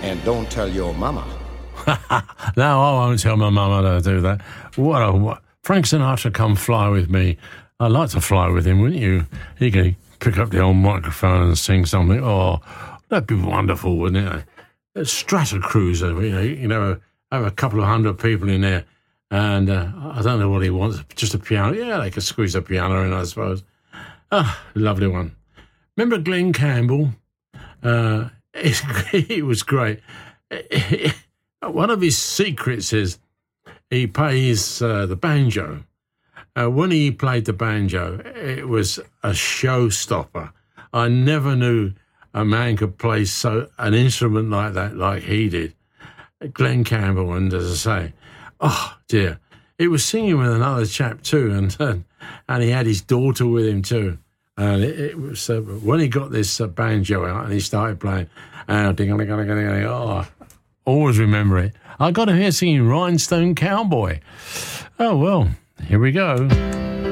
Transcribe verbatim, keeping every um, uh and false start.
And don't tell your mama. No, I won't tell my mama to do that. What a what. Frank Sinatra, come fly with me. I'd like to fly with him, wouldn't you? He could pick up the old microphone and sing something. Oh, that'd be wonderful, wouldn't it? A Strata Cruiser, you know, you know, have a couple of hundred people in there, and uh, I don't know what he wants, just a piano. Yeah, they could squeeze a piano in, I suppose. Ah, lovely one. Remember Glenn Campbell? Uh, it was great. One of his secrets is he plays uh, the banjo. Uh, when he played the banjo, it was a showstopper. I never knew a man could play so an instrument like that, like he did. Glenn Campbell, and as I say, oh dear, he was singing with another chap too, and and he had his daughter with him too. And it, it was uh, when he got this uh, banjo out and he started playing, uh, ding, ding, ding, ding, ding, oh, always remember it. I got him here singing Rhinestone Cowboy. Oh well, here we go.